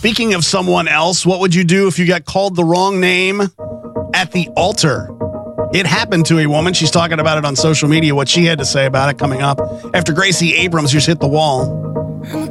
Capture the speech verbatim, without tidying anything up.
Speaking of someone else, what would you do if you got called the wrong name at the altar? It happened to a woman. She's talking about it on social media, what she had to say about it coming up after Gracie Abrams just hit the wall.